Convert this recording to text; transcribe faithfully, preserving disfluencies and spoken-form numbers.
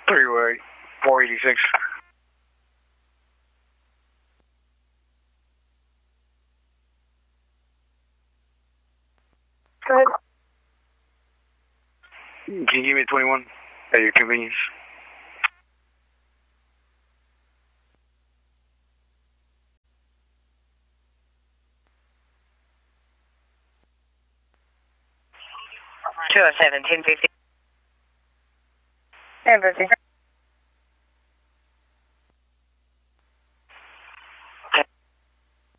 Freeway, four eighty-six. Go ahead. Can you give me twenty-one at your convenience? two oh seven, ten fifty. ten fifty.